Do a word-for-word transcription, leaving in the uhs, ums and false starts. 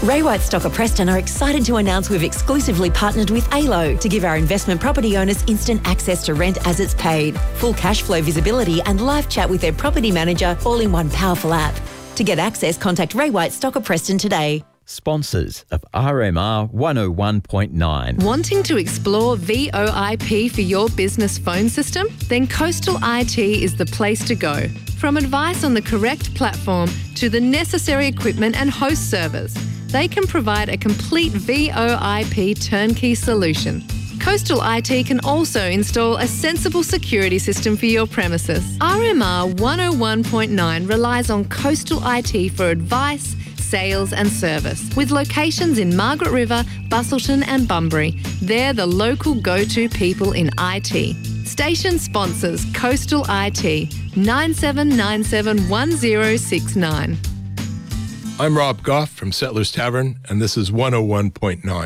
Ray White Stocker Preston are excited to announce we've exclusively partnered with A L O to give our investment property owners instant access to rent as it's paid, full cash flow visibility and live chat with their property manager all in one powerful app. To get access, contact Ray White Stocker Preston today. Sponsors of R M R one oh one point nine. Wanting to explore V O I P for your business phone system? Then Coastal I T is the place to go. From advice on the correct platform to the necessary equipment and host servers, they can provide a complete V O I P turnkey solution. Coastal I T can also install a sensible security system for your premises. R M R one oh one point nine relies on Coastal I T for advice, sales and service. With locations in Margaret River, Busselton and Bunbury, they're the local go-to people in I T. Station sponsors Coastal I T, nine seven nine seven one zero six nine. I'm Rob Goff from Settlers Tavern, and this is one oh one point nine.